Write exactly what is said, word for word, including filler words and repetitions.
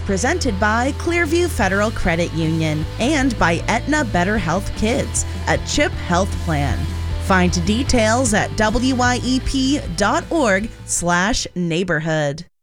presented by Clearview Federal Credit Union and by Aetna Better Health Kids, a CHIP health plan. Find details at W I E P dot org slash neighborhood.